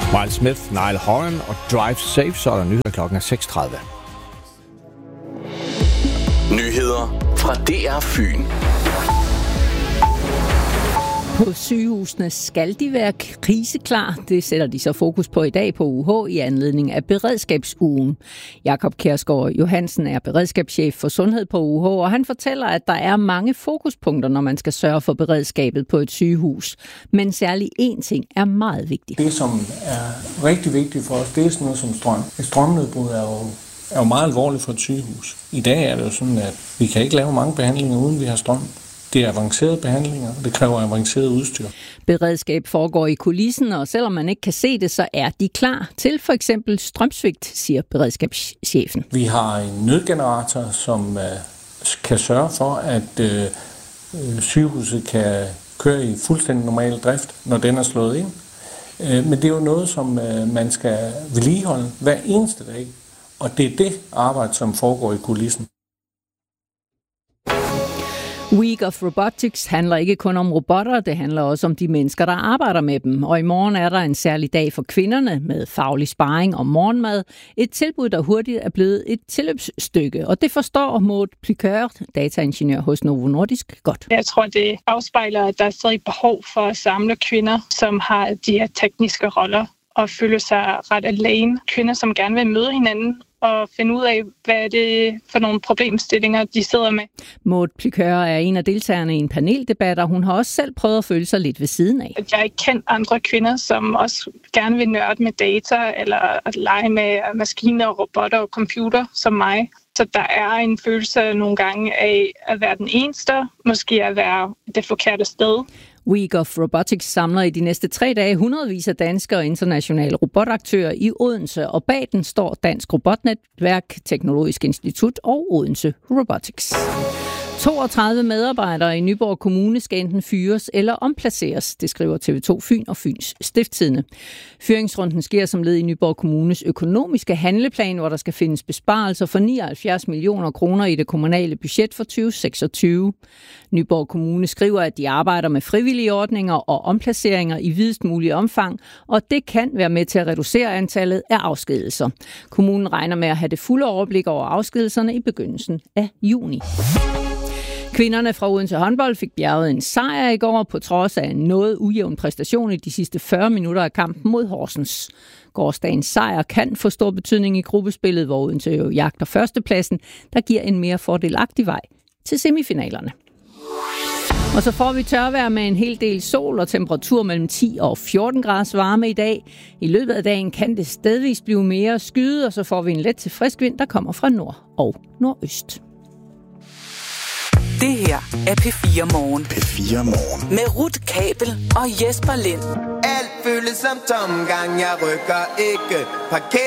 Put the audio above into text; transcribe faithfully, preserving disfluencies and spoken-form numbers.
Miles Smith, Niall Horan og Drive Safe, så er der nyheder klokken er seks tredive. Nyheder fra D R Fyn. På sygehusene skal de være kriseklar. Det sætter de så fokus på i dag på U H i anledning af beredskabsugen. Jakob Kjærsgaard Johansen er beredskabschef for sundhed på U H, og han fortæller, at der er mange fokuspunkter, når man skal sørge for beredskabet på et sygehus. Men særlig én ting er meget vigtigt. Det, som er rigtig vigtigt for os, det er sådan noget som strøm. Et strømnedbrud er jo, er jo meget alvorligt for et sygehus. I dag er det jo sådan, at vi kan ikke lave mange behandlinger, uden vi har strøm. Det er avancerede behandlinger, og det kræver avanceret udstyr. Beredskab foregår i kulissen, og selvom man ikke kan se det, så er de klar til for eksempel strømsvigt, siger beredskabschefen. Vi har en nødgenerator, som uh, kan sørge for, at uh, sygehuset kan køre i fuldstændig normal drift, når den er slået ind. Uh, men det er jo noget, som uh, man skal vedligeholde hver eneste dag, og det er det arbejde, som foregår i kulissen. Week of Robotics handler ikke kun om robotter, det handler også om de mennesker, der arbejder med dem. Og i morgen er der en særlig dag for kvinderne med faglig sparring og morgenmad. Et tilbud, der hurtigt er blevet et tilløbsstykke. Og det forstår Maud Plicœr, dataingeniør hos Novo Nordisk, godt. Jeg tror, det afspejler, at der er stadig behov for at samle kvinder, som har de her tekniske roller og føle sig ret alene. Kvinder, som gerne vil møde hinanden og finde ud af, hvad det er for nogle problemstillinger, de sidder med. Maud Plicœr er en af deltagerne i en paneldebat, og hun har også selv prøvet at føle sig lidt ved siden af. Jeg har ikke kendt andre kvinder, som også gerne vil nørde med data, eller at lege med maskiner, robotter og computer som mig. Så der er en følelse nogle gange af at være den eneste, måske at være det forkerte sted. Week of Robotics samler i de næste tre dage hundredvis af danske og internationale robotaktører i Odense, og bag den står Dansk Robotnetværk, Teknologisk Institut og Odense Robotics. toogtredive medarbejdere i Nyborg Kommune skal enten fyres eller omplaceres, det skriver T V to Fyn og Fyns Stiftstidende. Fyringsrunden sker som led i Nyborg Kommunes økonomiske handleplan, hvor der skal findes besparelser for nioghalvfjerds millioner kroner i det kommunale budget for tyve seksogtyve. Nyborg Kommune skriver, at de arbejder med frivillige ordninger og omplaceringer i videst mulig omfang, og det kan være med til at reducere antallet af afskedelser. Kommunen regner med at have det fulde overblik over afskedelserne i begyndelsen af juni. Kvinderne fra Odense håndbold fik bjerget en sejr i går på trods af en noget ujævn præstation i de sidste fyrre minutter af kampen mod Horsens. Gårsdagens sejr kan få stor betydning i gruppespillet, hvor Odense jo jagter førstepladsen, der giver en mere fordelagtig vej til semifinalerne. Og så får vi tørvejr med en hel del sol og temperatur mellem ti og fjorten graders varme i dag. I løbet af dagen kan det stedvis blive mere skyet, og så får vi en let til frisk vind, der kommer fra nord og nordøst. Det her er P fire Morgen. P fire Morgen. Med Ruth Kabel og Jesper Lind. Alt føles som tomgang, jeg rykker ikke. Parker